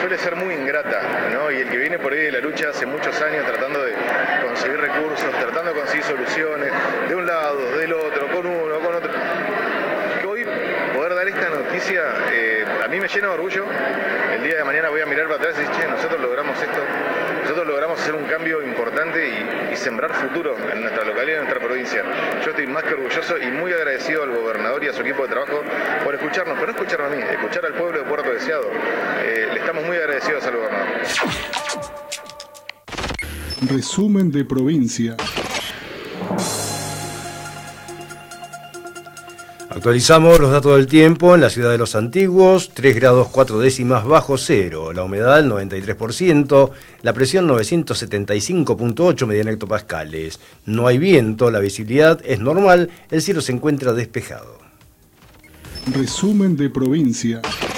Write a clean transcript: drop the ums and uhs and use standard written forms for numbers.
suele ser muy ingrata, ¿no? Y el que viene por ahí de la lucha hace muchos años tratando de conseguir recursos, tratando de conseguir soluciones, de un lado, del otro, con uno, con otro. Que hoy poder dar esta noticia a mí me llena de orgullo. El día de mañana voy a mirar para atrás y decir, che, nosotros logramos esto, nosotros logramos hacer un cambio importante y sembrar futuro en nuestra localidad, en nuestra provincia. Yo estoy más que orgulloso y muy agradecido al gobernador y a su equipo de trabajo por escucharnos, pero no escucharme a mí, escuchar al pueblo de Puerto Deseado. Le estamos muy agradecidos al gobernador. Resumen de provincia. Actualizamos los datos del tiempo en la ciudad de Los Antiguos, 3 grados 4 décimas bajo cero, la humedad el 93%, la presión 975.8 medianhectopascales. No hay viento, la visibilidad es normal, el cielo se encuentra despejado. Resumen de provincia.